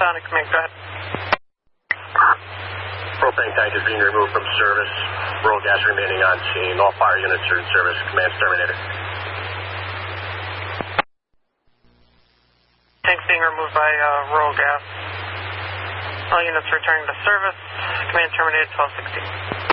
Supersonic, command, go ahead. Propane tank is being removed from service. Rural gas remaining on scene. All fire units are in service. Command's terminated. Tank's being removed by rural gas. All units returning to service. Command terminated 1260.